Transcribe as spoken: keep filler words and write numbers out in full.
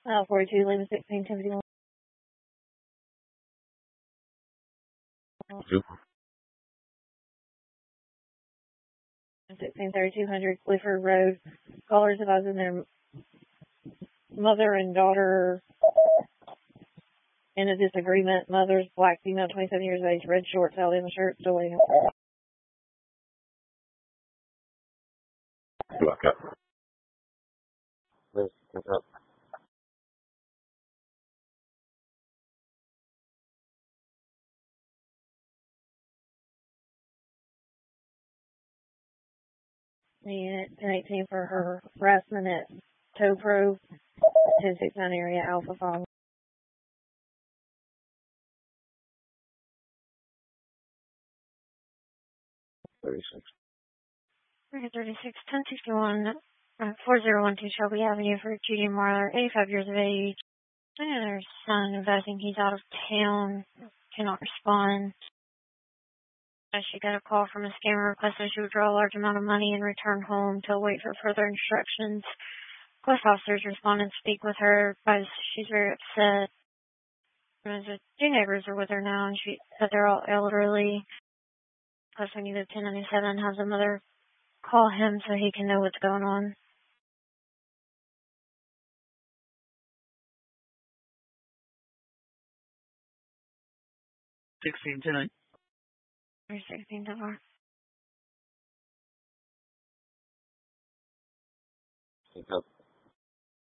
Uh, forty-two, Lima sixteen, Timothy one. sixteen, thirty-two hundred, Clifford Road. Callers advising their mother and daughter in a disagreement. Mother's black female, twenty-seven years of age, red shorts, Alabama shirt, still waiting. Lock up. Let's lock up. Unit ten eighteen for her harassment at Tow Pro, ten sixty-nine area, Alpha Five. thirty-six. thirty-six, ten sixty-one, uh, four oh one two Shelby Avenue for Judy Marler, eighty-five years of age. And her son advising he's out of town, cannot respond. As she got a call from a scammer requesting she would draw a large amount of money and return home to wait for further instructions. Quest officers respond and speak with her because she's very upset. And the two neighbors are with her now, and she said they're all elderly. Plus, when you live ten ninety-seven, have the mother call him so he can know what's going on. Sixteen tonight. Or sixteen dollars. Lock up.